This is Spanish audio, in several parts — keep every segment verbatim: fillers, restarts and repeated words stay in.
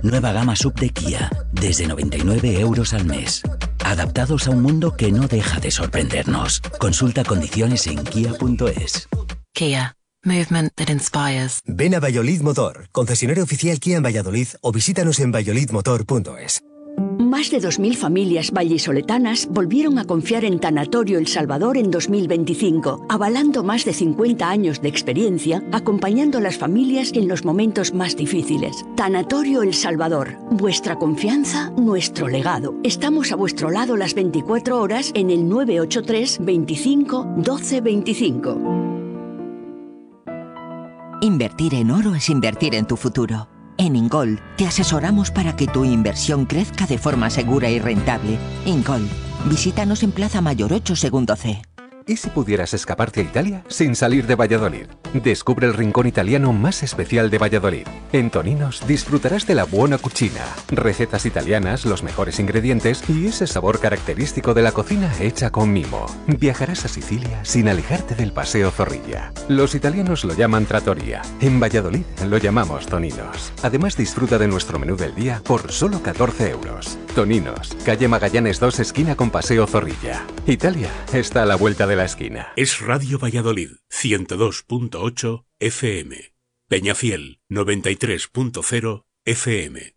Nueva gama sub de Kia, desde noventa y nueve euros al mes. Adaptados a un mundo que no deja de sorprendernos. Consulta condiciones en kia punto es. Kia. Movement that inspires. Ven a Valladolid Motor, concesionario oficial Kia en Valladolid, o visítanos en valladolid motor punto es. Más de dos mil familias vallisoletanas volvieron a confiar en Tanatorio El Salvador en dos mil veinticinco, avalando más de cincuenta años de experiencia, acompañando a las familias en los momentos más difíciles. Tanatorio El Salvador, vuestra confianza, nuestro legado. Estamos a vuestro lado las veinticuatro horas en el nueve ocho tres, veinticinco, doce veinticinco. Invertir en oro es invertir en tu futuro. En Ingol te asesoramos para que tu inversión crezca de forma segura y rentable. Ingol, visítanos en Plaza Mayor ocho, segundo C. ¿Y si pudieras escaparte a Italia sin salir de Valladolid? Descubre el rincón italiano más especial de Valladolid. En Toninos disfrutarás de la buona cucina, recetas italianas, los mejores ingredientes y ese sabor característico de la cocina hecha con mimo. Viajarás a Sicilia sin alejarte del Paseo Zorrilla. Los italianos lo llaman trattoria. En Valladolid lo llamamos Toninos. Además disfruta de nuestro menú del día por solo catorce euros. Toninos, calle Magallanes dos, esquina con Paseo Zorrilla. Italia está a la vuelta de la esquina. Es Radio Valladolid, ciento dos punto ocho F M. Peñafiel, noventa y tres punto cero F M.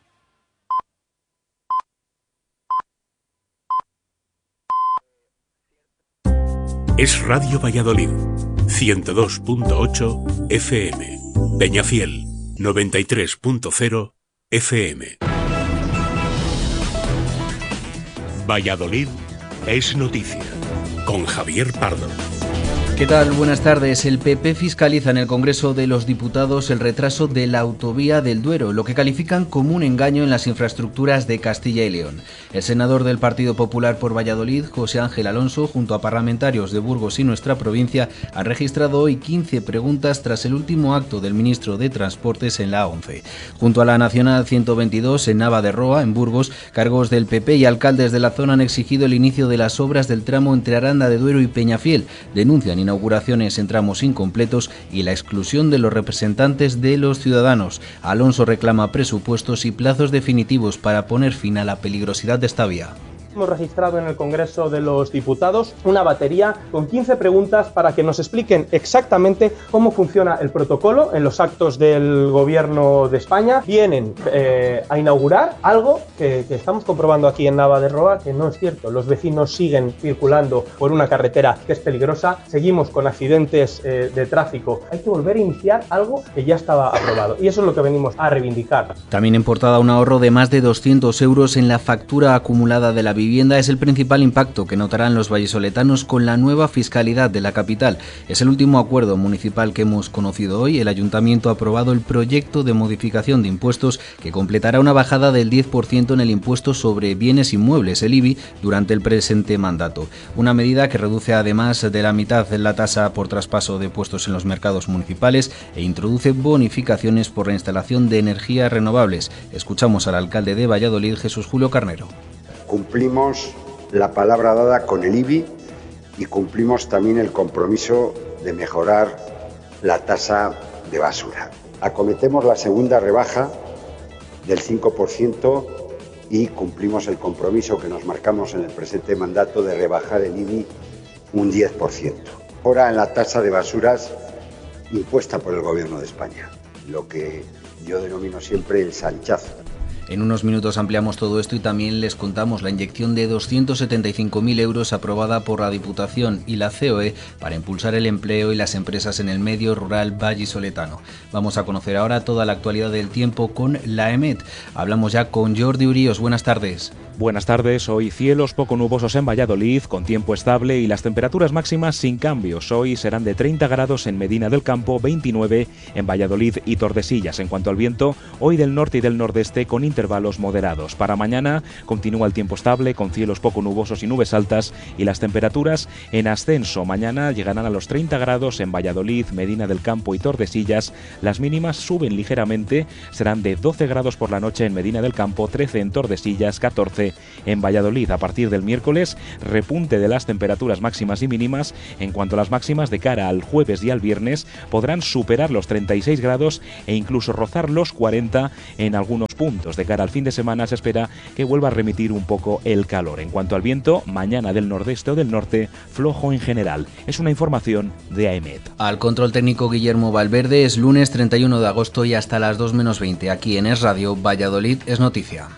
Es Radio Valladolid, ciento dos punto ocho F M. Peñafiel, noventa y tres punto cero F M. Valladolid es noticia, con Javier Pardo. ¿Qué tal? Buenas tardes. El P P fiscaliza en el Congreso de los Diputados el retraso de la autovía del Duero, lo que califican como un engaño en las infraestructuras de Castilla y León. El senador del Partido Popular por Valladolid, José Ángel Alonso, junto a parlamentarios de Burgos y nuestra provincia, han registrado hoy quince preguntas tras el último acto del ministro de Transportes en la A once. Junto a la Nacional ciento veintidós en Nava de Roa, en Burgos, cargos del P P y alcaldes de la zona han exigido el inicio de las obras del tramo entre Aranda de Duero y Peñafiel. Denuncian inauguraciones en tramos incompletos y la exclusión de los representantes de los ciudadanos. Alonso reclama presupuestos y plazos definitivos para poner fin a la peligrosidad de esta vía. Hemos registrado en el Congreso de los Diputados una batería con quince preguntas para que nos expliquen exactamente cómo funciona el protocolo en los actos del Gobierno de España. Vienen eh, a inaugurar algo que, que estamos comprobando aquí en Nava de Roa, que no es cierto. Los vecinos siguen circulando por una carretera que es peligrosa, seguimos con accidentes eh, de tráfico. Hay que volver a iniciar algo que ya estaba aprobado y eso es lo que venimos a reivindicar. También en portada un ahorro de más de doscientos euros en la factura acumulada de la vivienda. Vivienda es el principal impacto que notarán los vallisoletanos con la nueva fiscalidad de la capital. Es el último acuerdo municipal que hemos conocido hoy. El Ayuntamiento ha aprobado el proyecto de modificación de impuestos que completará una bajada del diez por ciento en el impuesto sobre bienes inmuebles, el I B I, durante el presente mandato. Una medida que reduce además de la mitad la tasa por traspaso de puestos en los mercados municipales e introduce bonificaciones por la instalación de energías renovables. Escuchamos al alcalde de Valladolid, Jesús Julio Carnero. Cumplimos la palabra dada con el I B I y cumplimos también el compromiso de mejorar la tasa de basura. Acometemos la segunda rebaja del cinco por ciento y cumplimos el compromiso que nos marcamos en el presente mandato de rebajar el I B I un diez por ciento. Ahora en la tasa de basuras impuesta por el Gobierno de España, lo que yo denomino siempre el sanchazo. En unos minutos ampliamos todo esto y también les contamos la inyección de doscientos setenta y cinco mil euros aprobada por la Diputación y la C O E para impulsar el empleo y las empresas en el medio rural vallisoletano. Vamos a conocer ahora toda la actualidad del tiempo con la EMET. Hablamos ya con Jordi Uríos. Buenas tardes. Buenas tardes. Hoy cielos poco nubosos en Valladolid, con tiempo estable y las temperaturas máximas sin cambios. Hoy serán de treinta grados en Medina del Campo, veintinueve en Valladolid y Tordesillas. En cuanto al viento, hoy del norte y del nordeste con intervalos moderados. Para mañana continúa el tiempo estable, con cielos poco nubosos y nubes altas y las temperaturas en ascenso. Mañana llegarán a los treinta grados en Valladolid, Medina del Campo y Tordesillas. Las mínimas suben ligeramente, serán de doce grados por la noche en Medina del Campo, trece en Tordesillas, catorce doce en Valladolid. A partir del miércoles, repunte de las temperaturas máximas y mínimas. En cuanto a las máximas, de cara al jueves y al viernes podrán superar los treinta y seis grados e incluso rozar los cuarenta en algunos puntos. De cara al fin de semana se espera que vuelva a remitir un poco el calor. En cuanto al viento, mañana del nordeste o del norte, flojo en general. Es una información de AEMET. Al control técnico Guillermo Valverde. Es lunes treinta y uno de agosto y hasta las dos menos veinte. Aquí en Es Radio, Valladolid es noticia.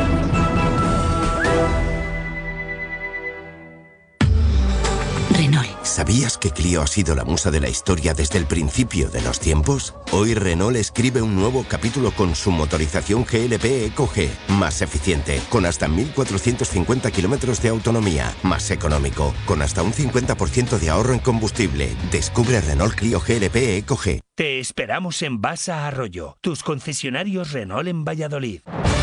Renault. ¿Sabías que Clio ha sido la musa de la historia desde el principio de los tiempos? Hoy Renault escribe un nuevo capítulo con su motorización G L P Eco G, más eficiente, con hasta mil cuatrocientos cincuenta kilómetros de autonomía, más económico, con hasta un cincuenta por ciento de ahorro en combustible. Descubre Renault Clio G L P Eco G. Te esperamos en Basa Arroyo, tus concesionarios Renault en Valladolid.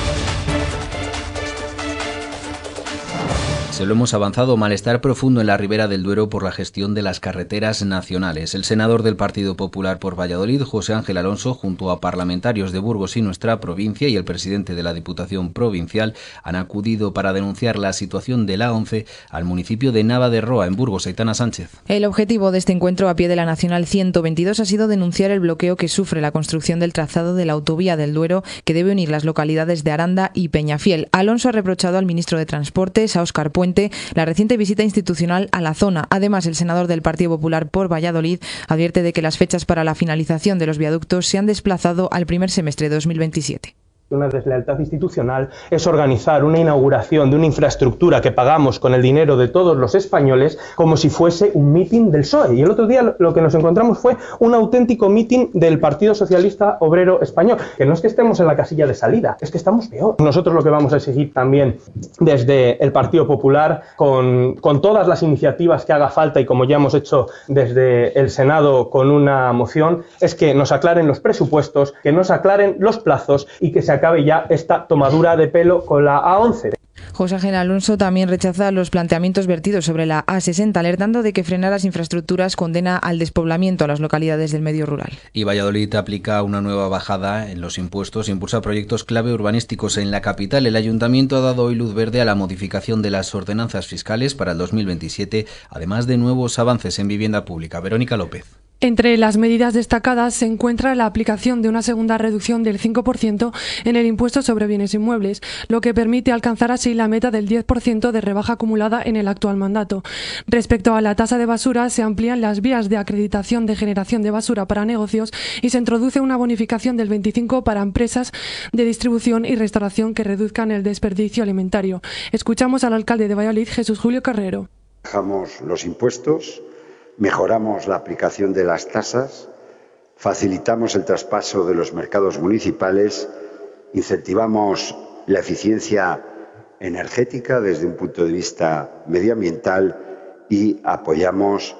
Se lo hemos avanzado, malestar profundo en la Ribera del Duero por la gestión de las carreteras nacionales. El senador del Partido Popular por Valladolid, José Ángel Alonso, junto a parlamentarios de Burgos y nuestra provincia y el presidente de la Diputación Provincial, han acudido para denunciar la situación de la A once al municipio de Nava de Roa, en Burgos. Aitana Sánchez. El objetivo de este encuentro a pie de la Nacional ciento veintidós ha sido denunciar el bloqueo que sufre la construcción del trazado de la autovía del Duero, que debe unir las localidades de Aranda y Peñafiel. Alonso ha reprochado al ministro de Transportes, a Óscar Puente, la reciente visita institucional a la zona. Además, el senador del Partido Popular por Valladolid advierte de que las fechas para la finalización de los viaductos se han desplazado al primer semestre de dos mil veintisiete. Una deslealtad institucional es organizar una inauguración de una infraestructura que pagamos con el dinero de todos los españoles como si fuese un mitin del P S O E. Y el otro día lo que nos encontramos fue un auténtico mitin del Partido Socialista Obrero Español. Que no es que estemos en la casilla de salida, es que estamos peor. Nosotros lo que vamos a exigir también desde el Partido Popular, con, con todas las iniciativas que haga falta y como ya hemos hecho desde el Senado con una moción, es que nos aclaren los presupuestos, que nos aclaren los plazos y que se acabe ya esta tomadura de pelo con la A once. José Ángel Alonso también rechaza los planteamientos vertidos sobre la A sesenta, alertando de que frenar las infraestructuras condena al despoblamiento a las localidades del medio rural. Y Valladolid aplica una nueva bajada en los impuestos e impulsa proyectos clave urbanísticos en la capital. El ayuntamiento ha dado hoy luz verde a la modificación de las ordenanzas fiscales para el dos mil veintisiete, además de nuevos avances en vivienda pública. Verónica López. Entre las medidas destacadas se encuentra la aplicación de una segunda reducción del cinco por ciento en el impuesto sobre bienes inmuebles, lo que permite alcanzar así la meta del diez por ciento de rebaja acumulada en el actual mandato. Respecto a la tasa de basura, se amplían las vías de acreditación de generación de basura para negocios y se introduce una bonificación del veinticinco por ciento para empresas de distribución y restauración que reduzcan el desperdicio alimentario. Escuchamos al alcalde de Valladolid, Jesús Julio Carrero. Bajamos los impuestos, mejoramos la aplicación de las tasas, facilitamos el traspaso de los mercados municipales, incentivamos la eficiencia energética desde un punto de vista medioambiental y apoyamos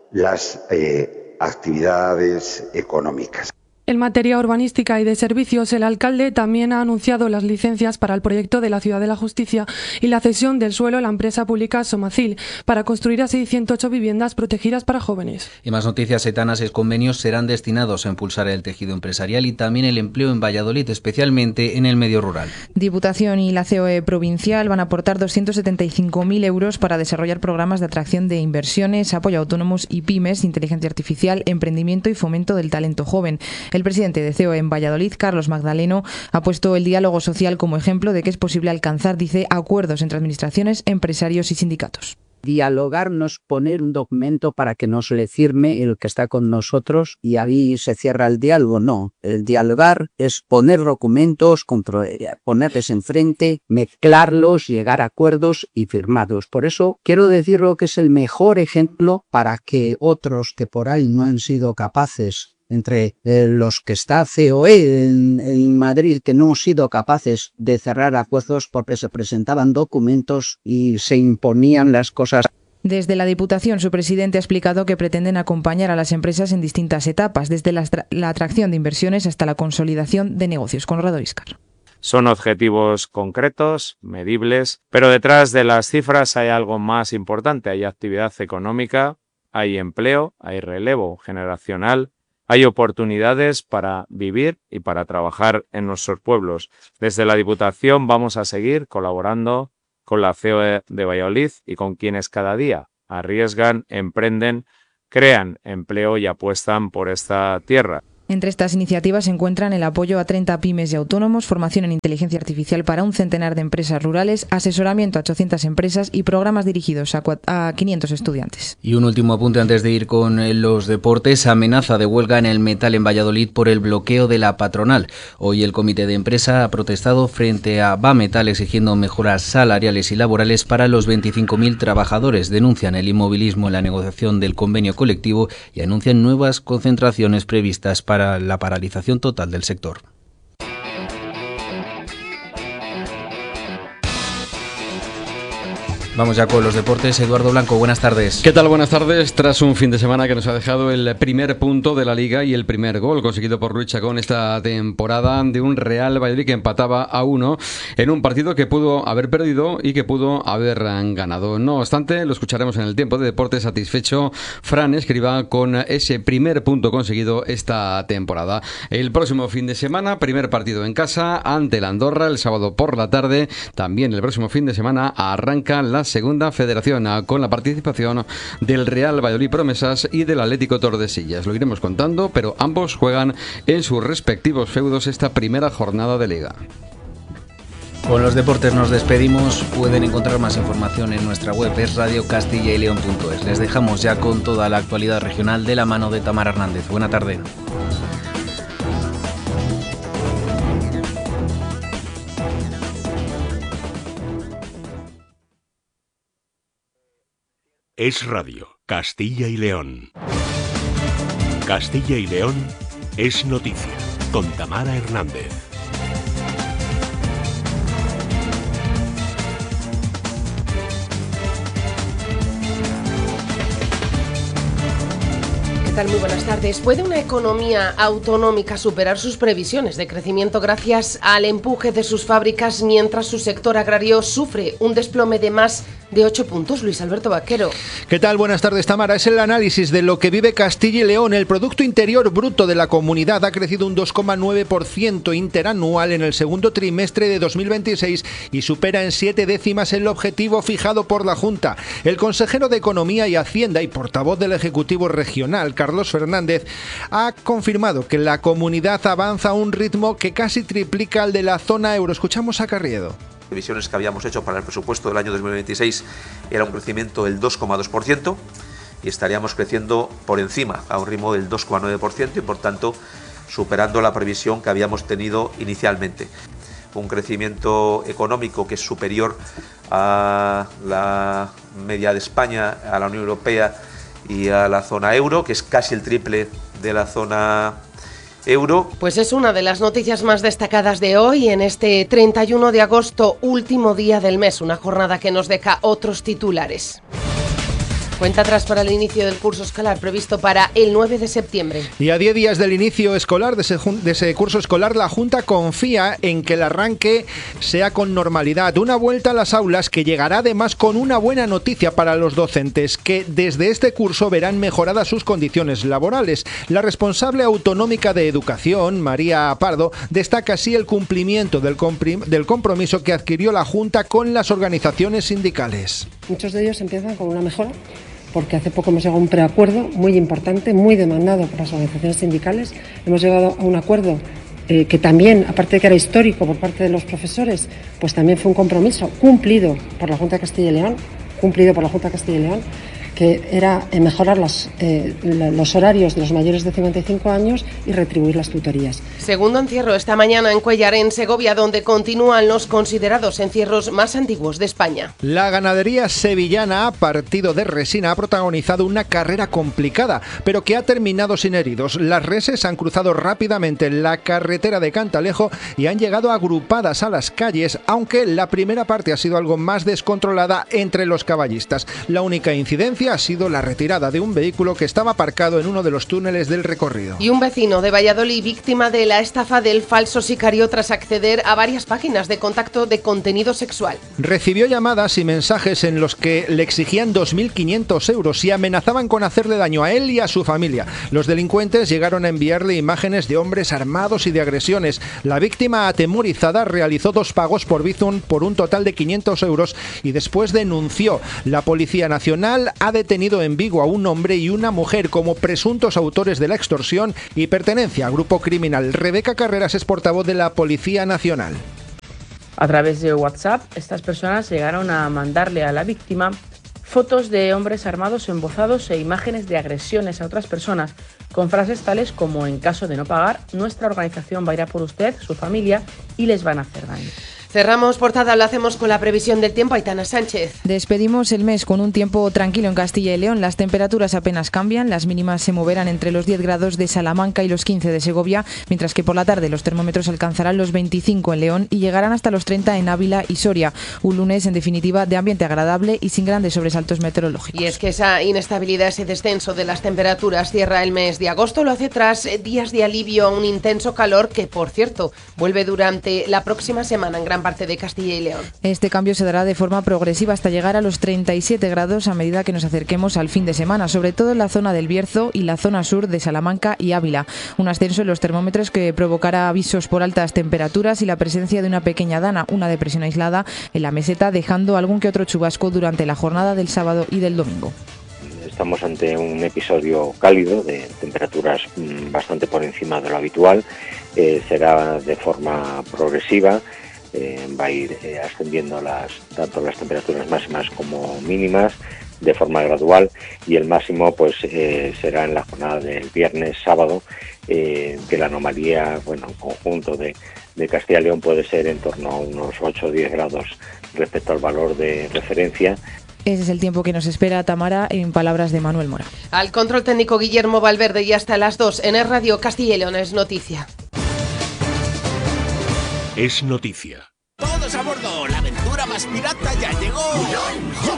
las eh, actividades económicas. En materia urbanística y de servicios, el alcalde también ha anunciado las licencias para el proyecto de la Ciudad de la Justicia y la cesión del suelo a la empresa pública Somacil para construir así ciento ocho viviendas protegidas para jóvenes. Y más noticias, Aitana. Seis convenios serán destinados a impulsar el tejido empresarial y también el empleo en Valladolid, especialmente en el medio rural. Diputación y la C O E provincial van a aportar doscientos setenta y cinco mil euros para desarrollar programas de atracción de inversiones, apoyo a autónomos y pymes, inteligencia artificial, emprendimiento y fomento del talento joven. El presidente de C O E en Valladolid, Carlos Magdaleno, ha puesto el diálogo social como ejemplo de que es posible alcanzar, dice, acuerdos entre administraciones, empresarios y sindicatos. Dialogarnos, poner un documento para que nos le firme el que está con nosotros y ahí se cierra el diálogo. No, el dialogar es poner documentos, ponerles enfrente, mezclarlos, llegar a acuerdos y firmarlos. Por eso quiero decirlo que es el mejor ejemplo para que otros que por ahí no han sido capaces, entre eh, los que está C O E en, en Madrid, que no han sido capaces de cerrar acuerdos porque se presentaban documentos y se imponían las cosas. Desde la Diputación, su presidente ha explicado que pretenden acompañar a las empresas en distintas etapas, desde la, la atracción de inversiones hasta la consolidación de negocios. Conrado Íscar. Son objetivos concretos, medibles, pero detrás de las cifras hay algo más importante. Hay actividad económica, hay empleo, hay relevo generacional. Hay oportunidades para vivir y para trabajar en nuestros pueblos. Desde la Diputación vamos a seguir colaborando con la C E O de Valladolid y con quienes cada día arriesgan, emprenden, crean empleo y apuestan por esta tierra. Entre estas iniciativas se encuentran el apoyo a treinta pymes y autónomos, formación en inteligencia artificial para un centenar de empresas rurales, asesoramiento a ochocientas empresas y programas dirigidos a, a quinientos estudiantes. Y un último apunte antes de ir con los deportes. Amenaza de huelga en el metal en Valladolid por el bloqueo de la patronal. Hoy el comité de empresa ha protestado frente a Bametal exigiendo mejoras salariales y laborales para los veinticinco mil trabajadores. Denuncian el inmovilismo en la negociación del convenio colectivo y anuncian nuevas concentraciones previstas para la paralización total del sector. Vamos ya con los deportes. Eduardo Blanco, buenas tardes. ¿Qué tal? Buenas tardes. Tras un fin de semana que nos ha dejado el primer punto de la Liga y el primer gol conseguido por Luis Chacón esta temporada de un Real Valladolid que empataba a uno en un partido que pudo haber perdido y que pudo haber ganado. No obstante, lo escucharemos en el tiempo de deporte. Satisfecho Fran Escribá con ese primer punto conseguido esta temporada. El próximo fin de semana, primer partido en casa ante el Andorra el sábado por la tarde. También el próximo fin de semana arranca la segunda federación con la participación del Real Valladolid Promesas y del Atlético Tordesillas. Lo iremos contando, pero ambos juegan en sus respectivos feudos esta primera jornada de Liga. Con los deportes nos despedimos. Pueden encontrar más información en nuestra web, es radio castilla y león punto es. Les dejamos ya con toda la actualidad regional de la mano de Tamara Hernández. Buena tarde. Es Radio, Castilla y León. Castilla y León es noticia, con Tamara Hernández. ¿Qué tal? Muy buenas tardes. ¿Puede una economía autonómica superar sus previsiones de crecimiento gracias al empuje de sus fábricas mientras su sector agrario sufre un desplome de más de ocho puntos? Luis Alberto Vaquero. ¿Qué tal? Buenas tardes, Tamara. Es el análisis de lo que vive Castilla y León. El Producto Interior Bruto de la comunidad ha crecido un dos coma nueve por ciento interanual en el segundo trimestre de dos mil veintiséis y supera en siete décimas el objetivo fijado por la Junta. El consejero de Economía y Hacienda y portavoz del Ejecutivo Regional, Carlos Fernández, ha confirmado que la comunidad avanza a un ritmo que casi triplica el de la zona euro. Escuchamos a Carriedo. Previsiones que habíamos hecho para el presupuesto del año dos mil veintiséis era un crecimiento del dos coma dos por ciento y estaríamos creciendo por encima a un ritmo del dos coma nueve por ciento y por tanto superando la previsión que habíamos tenido inicialmente. Un crecimiento económico que es superior a la media de España, a la Unión Europea y a la zona euro, que es casi el triple de la zona euro. Pues es una de las noticias más destacadas de hoy, en este treinta y uno de agosto, último día del mes, una jornada que nos deja otros titulares. Cuenta atrás para el inicio del curso escolar previsto para el nueve de septiembre. Y a diez días del inicio escolar, de ese, de ese curso escolar, la Junta confía en que el arranque sea con normalidad. Una vuelta a las aulas que llegará además con una buena noticia para los docentes, que desde este curso verán mejoradas sus condiciones laborales. La responsable autonómica de Educación, María Pardo, destaca así el cumplimiento del, comprim- del compromiso que adquirió la Junta con las organizaciones sindicales. Muchos de ellos empiezan con una mejora, porque hace poco hemos llegado a un preacuerdo muy importante, muy demandado por las organizaciones sindicales. Hemos llegado a un acuerdo eh, que también, aparte de que era histórico por parte de los profesores, pues también fue un compromiso cumplido por la Junta de Castilla y León, cumplido por la Junta de Castilla y León, que era eh, mejorar las, eh, los horarios de los mayores de cincuenta y cinco años y retribuir las tutorías. Segundo encierro esta mañana en Cuéllar, en Segovia, donde continúan los considerados encierros más antiguos de España. La ganadería sevillana, partido de resina, ha protagonizado una carrera complicada, pero que ha terminado sin heridos. Las reses han cruzado rápidamente en la carretera de Cantalejo y han llegado agrupadas a las calles, aunque la primera parte ha sido algo más descontrolada entre los caballistas. La única incidencia noticia ha sido la retirada de un vehículo que estaba aparcado en uno de los túneles del recorrido. Y un vecino de Valladolid víctima de la estafa del falso sicario tras acceder a varias páginas de contacto de contenido sexual. Recibió llamadas y mensajes en los que le exigían dos mil quinientos euros y amenazaban con hacerle daño a él y a su familia. Los delincuentes llegaron a enviarle imágenes de hombres armados y de agresiones. La víctima, atemorizada, realizó dos pagos por Bizum por un total de quinientos euros y después denunció. La Policía Nacional ha detenido en Vigo a un hombre y una mujer como presuntos autores de la extorsión y pertenencia a grupo criminal. Rebeca Carreras es portavoz de la Policía Nacional. A través de WhatsApp, estas personas llegaron a mandarle a la víctima fotos de hombres armados embozados e imágenes de agresiones a otras personas, con frases tales como: en caso de no pagar, nuestra organización va a ir a por usted, su familia, y les van a hacer daño. Cerramos portada, lo hacemos con la previsión del tiempo. Aitana Sánchez. Despedimos el mes con un tiempo tranquilo en Castilla y León. Las temperaturas apenas cambian, las mínimas se moverán entre los diez grados de Salamanca y los quince de Segovia, mientras que por la tarde los termómetros alcanzarán los veinticinco en León y llegarán hasta los treinta en Ávila y Soria. Un lunes, en definitiva, de ambiente agradable y sin grandes sobresaltos meteorológicos. Y es que esa inestabilidad, ese descenso de las temperaturas cierra el mes de agosto, lo hace tras días de alivio a un intenso calor que, por cierto, vuelve durante la próxima semana en gran parte de Castilla y León. Este cambio se dará de forma progresiva hasta llegar a los treinta y siete grados a medida que nos acerquemos al fin de semana, sobre todo en la zona del Bierzo y la zona sur de Salamanca y Ávila. Un ascenso en los termómetros que provocará avisos por altas temperaturas y la presencia de una pequeña dana, una depresión aislada en la meseta, dejando algún que otro chubasco durante la jornada del sábado y del domingo. Estamos ante un episodio cálido de temperaturas bastante por encima de lo habitual. Eh, será de forma progresiva. Eh, va a ir eh, ascendiendo las, tanto las temperaturas máximas como mínimas de forma gradual, y el máximo pues eh, será en la jornada del viernes sábado, eh, que la anomalía, bueno, en conjunto de, de Castilla y León puede ser en torno a unos ocho o diez grados respecto al valor de referencia. Ese es el tiempo que nos espera, Tamara, en palabras de Manuel Mora. Al control técnico Guillermo Valverde, y hasta las dos en Es Radio Castilla y León es noticia. Es noticia. Todos a bordo, la aventura más pirata ya llegó.